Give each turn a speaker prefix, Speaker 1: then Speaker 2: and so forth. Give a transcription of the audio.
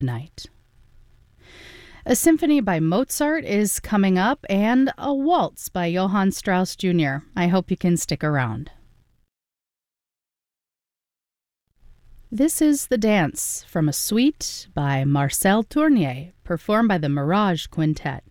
Speaker 1: night. A symphony by Mozart is coming up, and a waltz by Johann Strauss Jr. I hope you can stick around. This is The Dance from a suite by Marcel Tournier, performed by the Mirage Quintet.